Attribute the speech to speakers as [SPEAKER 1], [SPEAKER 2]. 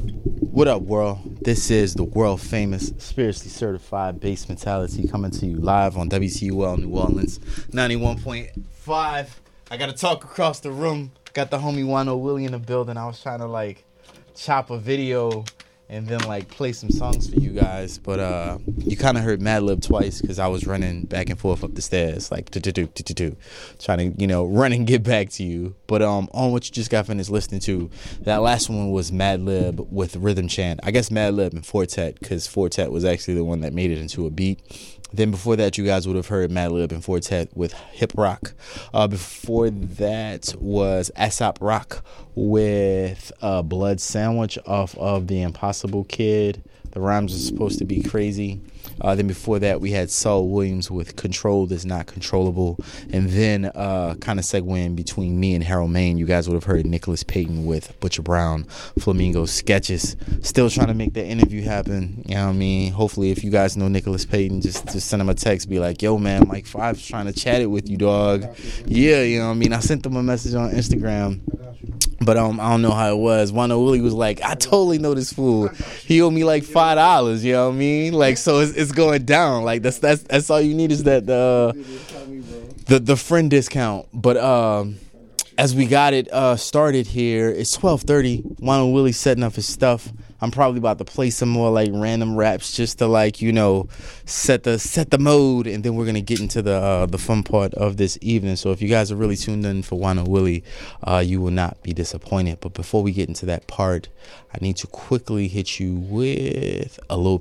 [SPEAKER 1] What up, world? This is the world famous, spiritually certified Bass Mentality coming to you live on WTUL New Orleans 91.5. I got to talk across the room. Got the homie Wano Willie in the building. I was trying to chop a video and then play some songs for you guys, but you kind of heard Madlib twice because I was running back and forth up the stairs trying to run and get back to you. But on what you just got finished listening to, that last one was Madlib with Rhythm Chant. I guess Madlib and Fortet, because Fortet was actually the one that made it into a beat. Then before that, you guys would have heard Madlib and Fortet with Hip Rock. Before that was Aesop Rock with Blood Sandwich off of The Impossible Kid. The rhymes are supposed to be crazy. Then before that, we had Saul Williams with Controlled Is Not Controllable. And then kind of segueing between me and Harold Main, you guys would have heard Nicholas Payton with Butcher Brown, Flamingo Sketches. Still trying to make that interview happen. You know what I mean? Hopefully, if you guys know Nicholas Payton, just send him a text. Be like, yo, man, Mike 5's trying to chat it with you, dog. Yeah, you know what I mean? I sent him a message on Instagram. But I don't know how it was. Wano Willie was like, I totally know this fool. He owed me $5, you know what I mean? So it's going down. That's all you need is that the friend discount. But as we got it started here, it's 12:30. Wano Willie setting up his stuff. I'm probably about to play some more random raps just to set the mode, and then we're gonna get into the fun part of this evening. So if you guys are really tuned in for Wano Willie, you will not be disappointed. But before we get into that part, I need to quickly hit you with a little